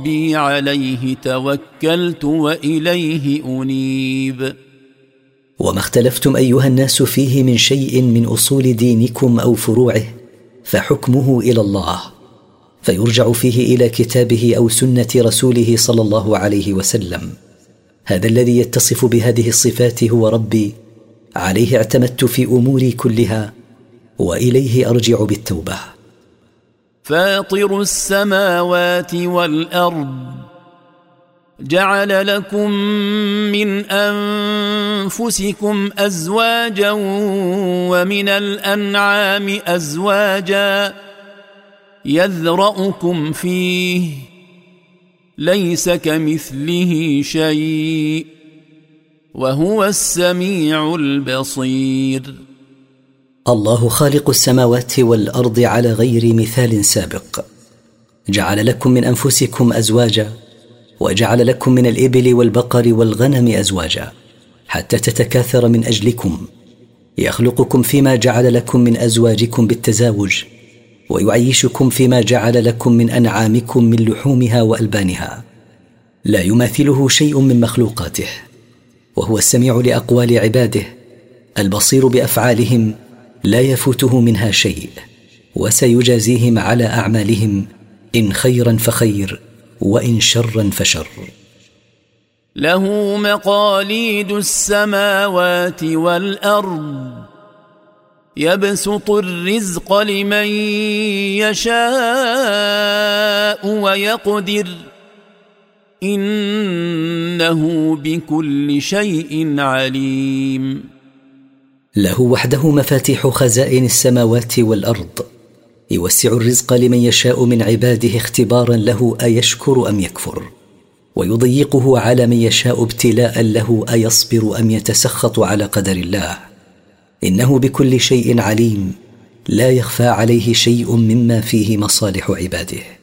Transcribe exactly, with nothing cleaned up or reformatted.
ربي عليه توكلت وإليه أنيب. وما اختلفتم أيها الناس فيه من شيء من أصول دينكم أو فروعه فحكمه إلى الله، فيرجع فيه إلى كتابه أو سنة رسوله صلى الله عليه وسلم. هذا الذي يتصف بهذه الصفات هو ربي، عليه اعتمدت في أموري كلها، وإليه أرجع بالتوبة. فاطر السماوات والأرض، جعل لكم من أنفسكم أزواجا ومن الأنعام أزواجا يذرأكم فيه، ليس كمثله شيء وهو السميع البصير. الله خالق السماوات والأرض على غير مثال سابق، جعل لكم من أنفسكم أزواجا، وجعل لكم من الإبل والبقر والغنم أزواجا حتى تتكاثر من أجلكم، يخلقكم فيما جعل لكم من أزواجكم بالتزاوج، ويعيشكم فيما جعل لكم من أنعامكم من لحومها وألبانها، لا يماثله شيء من مخلوقاته، وهو السميع لأقوال عباده البصير بأفعالهم، لا يفوته منها شيء، وسيجازيهم على أعمالهم إن خيرا فخير وإن شرا فشر. له مقاليد السماوات والأرض، يبسط الرزق لمن يشاء ويقدر، إنه بكل شيء عليم. له وحده مفاتيح خزائن السماوات والأرض، يوسع الرزق لمن يشاء من عباده اختبارا له أيشكر أم يكفر، ويضيقه على من يشاء ابتلاء له أيصبر أم يتسخط على قدر الله. إنه بكل شيء عليم، لا يخفى عليه شيء مما فيه مصالح عباده.